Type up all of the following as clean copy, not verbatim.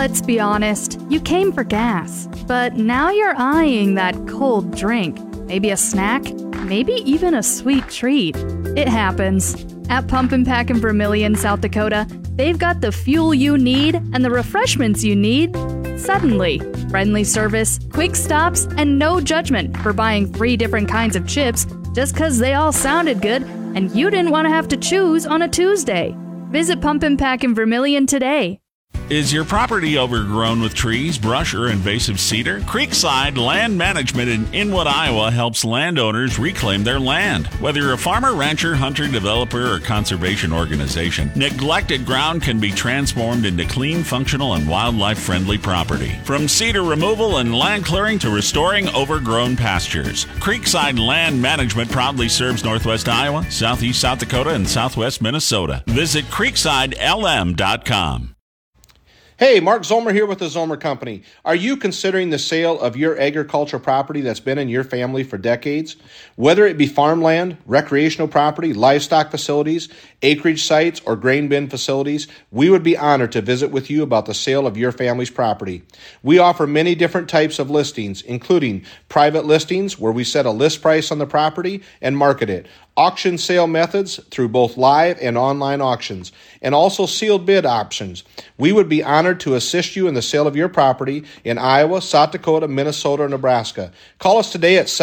Let's be honest, you came for gas, but now you're eyeing that cold drink. Maybe a snack, maybe even a sweet treat. It happens. At Pump and Pack in Vermillion, South Dakota, they've got the fuel you need and the refreshments you need suddenly. Friendly service, quick stops, and no judgment for buying 3 different kinds of chips just because they all sounded good and you didn't want to have to choose on a Tuesday. Visit Pump and Pack in Vermillion today. Is your property overgrown with trees, brush, or invasive cedar? Creekside Land Management in Inwood, Iowa helps landowners reclaim their land. Whether you're a farmer, rancher, hunter, developer, or conservation organization, neglected ground can be transformed into clean, functional, and wildlife-friendly property. From cedar removal and land clearing to restoring overgrown pastures, Creekside Land Management proudly serves Northwest Iowa, Southeast South Dakota, and Southwest Minnesota. Visit CreeksideLM.com. Hey, Mark Zomer here with the Zomer Company. Are you considering the sale of your agricultural property that's been in your family for decades? Whether it be farmland, recreational property, livestock facilities, acreage sites, or grain bin facilities, we would be honored to visit with you about the sale of your family's property. We offer many different types of listings, including private listings where we set a list price on the property and market it, auction sale methods through both live and online auctions, and also sealed bid options. We would be honored to assist you in the sale of your property in Iowa, South Dakota, Minnesota, or Nebraska. Call us today at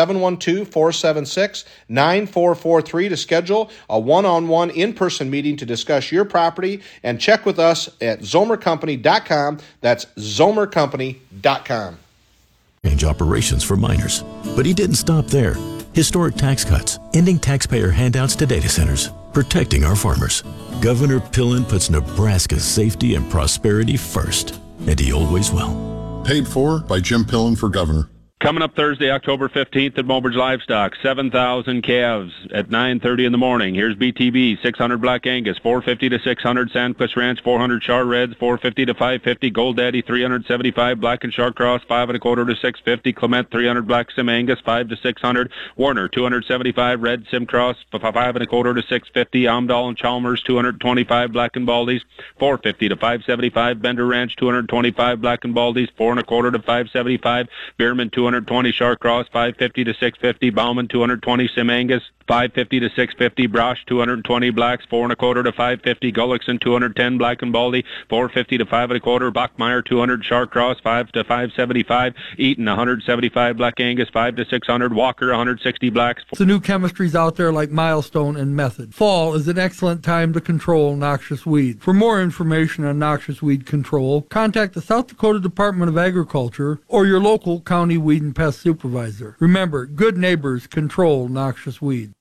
712-476-9443 to schedule a one-on-one in-person meeting to discuss your property, and check with us at zomercompany.com. That's zomercompany.com. Change operations for miners. But he didn't stop there. Historic tax cuts, ending taxpayer handouts to data centers, protecting our farmers. Governor Pillen puts Nebraska's safety and prosperity first, and he always will. Paid for by Jim Pillen for governor. Coming up Thursday, October 15th at Mobridge Livestock, 7,000 calves at 9:30 in the morning. Here's BTB, 600 Black Angus, 450 to 600 Sandquist Ranch, 400 Char Reds, 450 to 550 Gold Daddy, 375 Black and Shark Cross, 5 1/4 to 650 Clement, 300 Black Sim Angus, 5 to 600 Warner, 275 Red Sim Cross, 5 1/4 to 650 Amdahl and Chalmers, 225 Black and Baldies, 450 to 575 Bender Ranch, 225 Black and Baldies, 4 1/4 to 575 Bierman, 220 Shark Cross, 550 to 650 Bauman, 220 Sim Angus, 550 to 650 Brosh, 220 Blacks, 4 1/4 to 550 Gullickson, 210 Black and Baldy, 450 to 5 1/4 Bachmeyer, 200 Shark Cross, 5 to 575 Eaton, 175 Black Angus, 5 to 600 Walker, 160 Blacks. The new chemistries out there like Milestone and Method. Fall is an excellent time to control noxious weeds. For more information on noxious weed control, contact the South Dakota Department of Agriculture or your local county weed and pest supervisor. Remember, good neighbors control noxious weeds.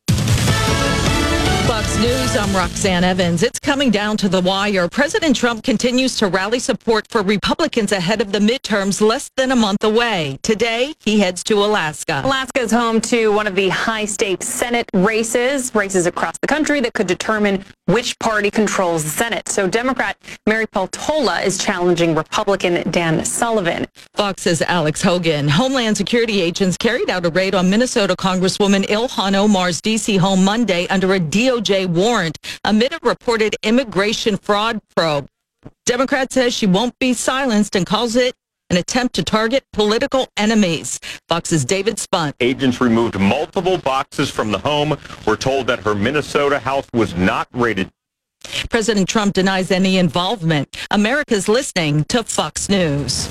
Fox News, I'm Roxanne Evans. It's coming down to the wire. President Trump continues to rally support for Republicans ahead of the midterms less than a month away. Today, he heads to Alaska. Alaska is home to one of the high-stakes Senate races across the country that could determine which party controls the Senate. So Democrat Mary Peltola is challenging Republican Dan Sullivan. Fox's Alex Hogan. Homeland Security agents carried out a raid on Minnesota Congresswoman Ilhan Omar's D.C. home Monday under a DOJ warrant amid a reported immigration fraud probe. Democrat says she won't be silenced and calls it an attempt to target political enemies. Fox's David Spunt. Agents removed multiple boxes from the home. We're told that her Minnesota house was not raided. President Trump denies any involvement. America's listening to Fox News.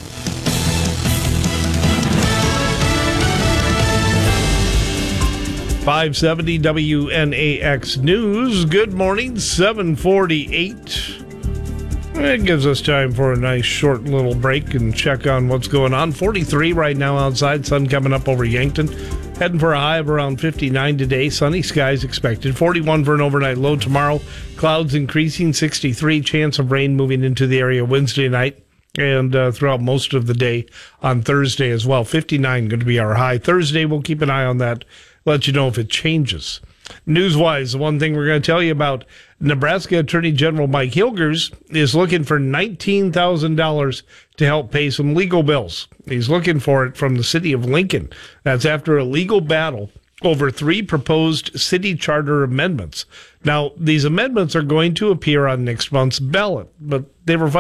.570 WNAX News. Good morning, 7:48. It gives us time for a nice short little break and check on what's going on. 43 right now outside, sun coming up over Yankton. Heading for a high of around 59 today. Sunny skies expected. 41 for an overnight low tomorrow. Clouds increasing. 63 chance of rain moving into the area Wednesday night and throughout most of the day on Thursday as well. 59 going to be our high. Thursday, we'll keep an eye on that. Let you know if it changes. News-wise, the one thing we're going to tell you about, Nebraska Attorney General Mike Hilgers is looking for $19,000 to help pay some legal bills. He's looking for it from the city of Lincoln. That's after a legal battle over 3 proposed city charter amendments. Now, these amendments are going to appear on next month's ballot, but they were